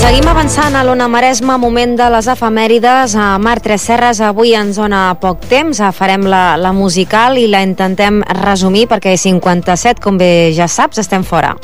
Seguim avançant a l'Ona Maresme, moment de les efemèrides. A Mar Tres Serres, avui ens dona poc temps, farem la musical i la intentem resumir perquè 57, com bé ja saps, estem fora.